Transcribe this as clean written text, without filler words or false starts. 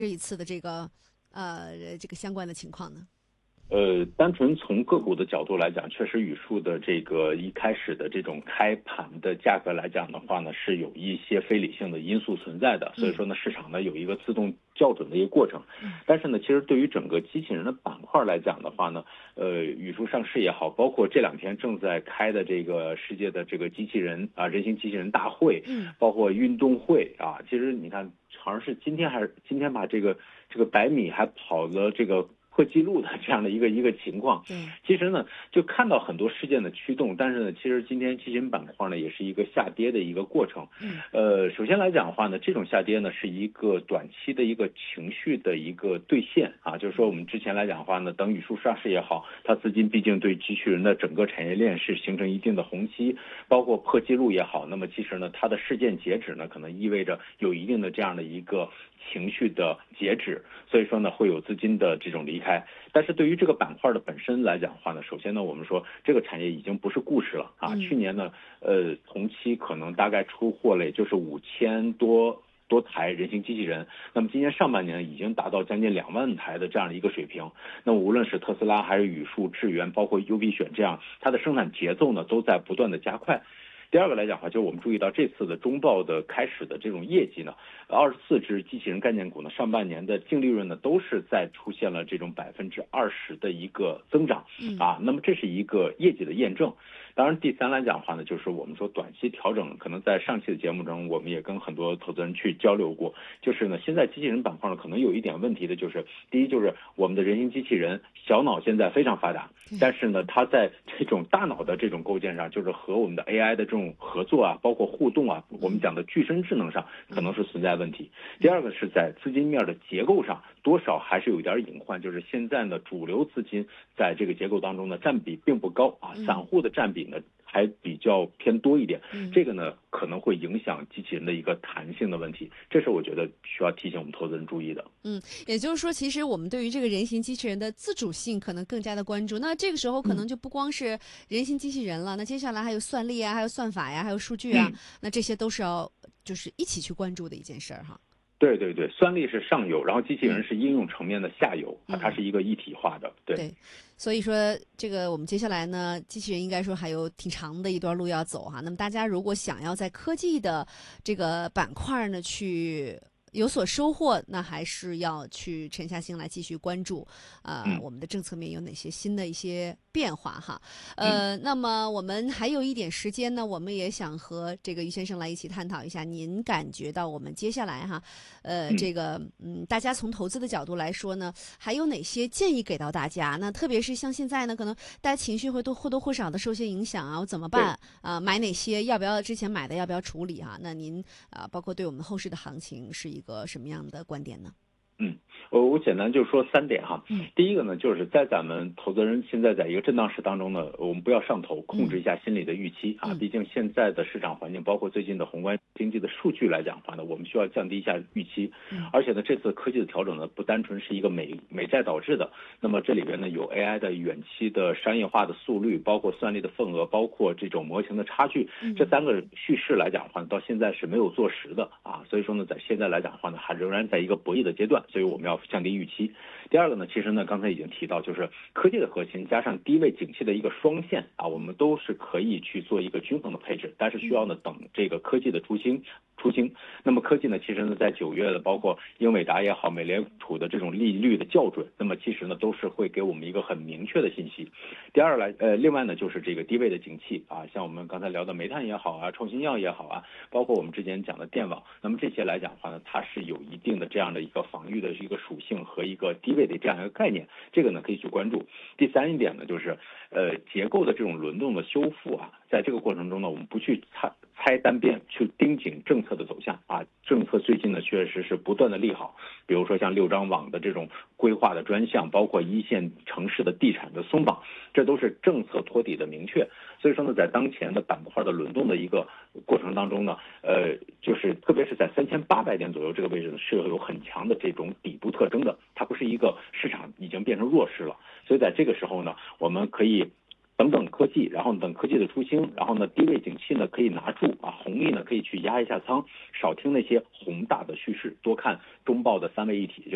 这一次的这个相关的情况呢？ 单纯从个股的角度来讲，确实语数的这个一开始的这种开盘的价格来讲的话呢，是有一些非理性的因素存在的，所以说呢，市场呢有一个自动校准的一个过程。但是呢，其实对于整个机器人的板块来讲的话呢，语数上市也好，包括这两天正在开的这个世界的这个机器人啊，人形机器人大会，包括运动会啊，其实你看，好像是今天把这个100米还跑了这个破纪录的这样的一个情况。其实呢，就看到很多事件的驱动，但是呢，其实今天机器人板块呢也是一个下跌的一个过程。首先来讲的话呢，这种下跌呢是一个短期的一个情绪的一个兑现啊，就是说我们之前来讲的话呢，等语数上市也好，它资金毕竟对机器人的整个产业链是形成一定的虹吸，包括破纪录也好，那么其实呢，它的事件截止呢，可能意味着有一定的这样的一个情绪的截止，所以说呢，会有资金的这种离开。但是对于这个板块的本身来讲的话呢，首先呢，我们说这个产业已经不是故事了啊。去年呢，同期可能大概出货了也就是5000多台人形机器人，那么今年上半年已经达到将近2万台的这样的一个水平。那么无论是特斯拉还是语数、智源，包括优必选这样，它的生产节奏呢都在不断的加快。第二个来讲的话，就是我们注意到这次的中报的开始的这种业绩呢，24只机器人概念股呢，上半年的净利润呢都是在出现了这种20%的一个增长啊，那么这是一个业绩的验证。当然，第三来讲的话呢，就是我们说短期调整，可能在上期的节目中，我们也跟很多投资人去交流过，就是呢，现在机器人板块呢，可能有一点问题的，就是第一就是我们的人形机器人小脑现在非常发达，但是呢，它在这种大脑的这种构建上，就是和我们的 AI 的这种合作啊，包括互动啊，我们讲的具身智能上，可能是存在问题。第二个是在资金面的结构上，多少还是有一点隐患，就是现在呢，主流资金在这个结构当中呢，占比并不高啊，散户的占比呢还比较偏多一点，这个呢可能会影响机器人的一个弹性的问题，这是我觉得需要提醒我们投资人注意的。 也就是说，其实我们对于这个人形机器人的自主性可能更加的关注。那这个时候可能就不光是人形机器人了，那接下来还有算力啊，还有算法呀，还有数据啊，那这些都是要就是一起去关注的一件事儿哈。 对对对，算力是上游，然后机器人是应用层面的下游，它是一个一体化的。对， 所以说这个我们接下来呢，机器人应该说还有挺长的一段路要走哈。那么大家如果想要在科技的这个板块呢去有所收获，那还是要去沉下心来继续关注我们的政策面有哪些新的一些变化哈。那么我们还有一点时间呢，我们也想和这个于先生来一起探讨一下，您感觉到我们接下来哈，这个大家从投资的角度来说呢，还有哪些建议给到大家？那特别是像现在呢，可能大家情绪会或多或少的受些影响啊，我怎么办啊？买哪些？要不要之前买的要不要处理哈？那您包括对我们后市的行情是一个什么样的观点呢？ 我简单就说3点哈。第一个呢，就是在咱们投资人现在在一个震荡市当中呢，我们不要上头，控制一下心理的预期啊。毕竟现在的市场环境，包括最近的宏观经济的数据来讲的话呢，我们需要降低一下预期。而且呢，这次科技的调整呢，不单纯是一个美债导致的，那么这里边呢有 AI 的远期的商业化的速率，包括算力的份额，包括这种模型的差距，这3个叙事来讲的话，到现在是没有坐实的啊。所以说呢，在现在来讲的话呢，还仍然在一个博弈的阶段，所以我们要降低预期。第二个呢，其实呢，刚才已经提到，就是科技的核心加上低位景气的一个双线啊，我们都是可以去做一个均衡的配置，但是需要呢等这个科技的出清。那么科技呢，其实呢，在9月的包括英伟达也好，美联储的这种利率的校准，那么其实呢都是会给我们一个很明确的信息。另外呢，就是这个低位的景气啊，像我们刚才聊的煤炭也好啊，创新药也好啊，包括我们之前讲的电网，那么这些来讲的话呢，它是有一定的这样的一个防御的一个属性和一个低位的这样一个概念，这个呢可以去关注。第三一点呢，就是结构的这种轮动的修复啊，在这个过程中呢，我们不去猜单边，去盯紧政策的走向啊。政策最近呢确实是不断的利好，比如说像6张网的这种规划的专项，包括一线城市的地产的松绑，这都是政策托底的明确。所以说呢，在当前的板块的轮动的一个过程当中呢，就是特别是在3800点左右这个位置呢，是有很强的这种底部特征的，它不是一个市场已经变成弱势了。所以在这个时候呢，我们可以等科技，然后等科技的出清，然后呢低位景气呢可以拿住啊，红利呢可以去压一下仓，少听那些宏大的叙事，多看中报的3位一体。